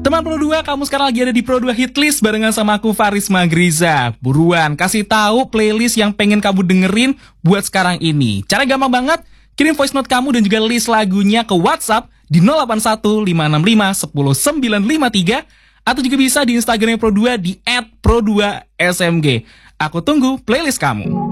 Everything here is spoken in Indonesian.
Teman Pro2, kamu sekarang lagi ada di Pro2 Hitlist barengan sama aku Faris Magriza. Buruan, kasih tahu playlist yang pengen kamu dengerin buat sekarang ini. Cara gampang banget, kirim voice note kamu dan juga list lagunya ke WhatsApp di 081 565 10953 atau juga bisa di Instagramnya Pro2 di @pro2smg. Aku tunggu playlist kamu.